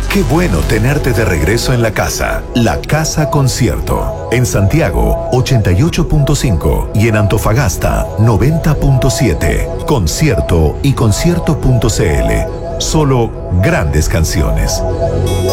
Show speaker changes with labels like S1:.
S1: Qué bueno tenerte de regreso en la casa. La Casa Concierto. En Santiago, 88.5 y en Antofagasta, 90.7. Concierto y concierto.cl. Solo grandes canciones.